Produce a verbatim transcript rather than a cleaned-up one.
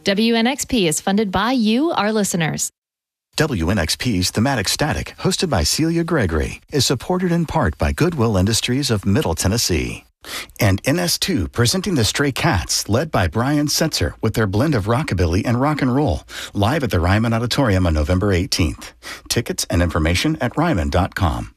W N X P is funded by you, our listeners. W N X P's Thematic Static, hosted by Celia Gregory, is supported in part by Goodwill Industries of Middle Tennessee. And N S two, presenting the Stray Cats, led by Brian Setzer, with their blend of rockabilly and rock and roll, live at the Ryman Auditorium on November eighteenth. Tickets and information at ryman dot com.